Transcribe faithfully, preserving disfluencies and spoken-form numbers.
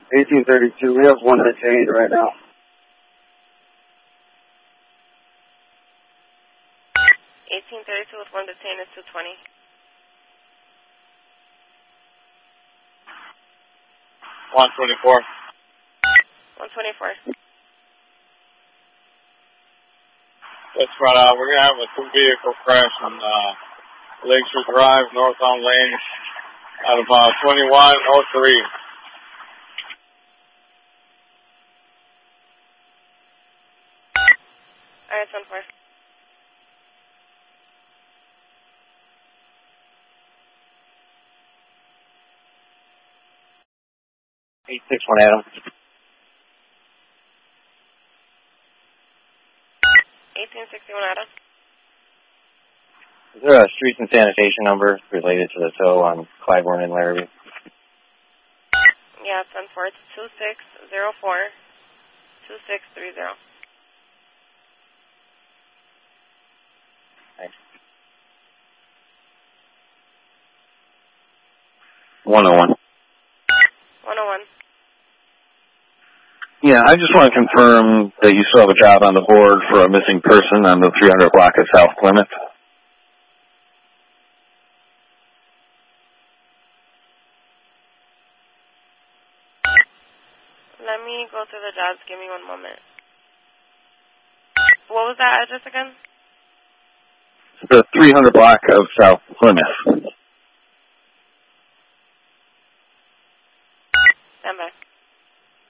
eighteen thirty-two. We have one detained right now. eighteen thirty-two with one detained is two twenty. one twenty-four. one twenty-four. That's right out. We're going to have a two-vehicle crash on uh, Lakeshore Drive, Northbound Lane, at about twenty-one oh three. All right, ten four. eight six one Adam. eighteen sixty-one Adam. Is there a streets and sanitation number related to the tow on Clybourne and Larrabee? Yeah, ten four. It's two six zero four two six three zero. Thanks. one oh one. one oh one. Yeah, I just want to confirm that you still have a job on the board for a missing person on the three hundred block of South Plymouth. Let me go through the jobs. Give me one moment. What was that address again? The three hundred block of South Plymouth.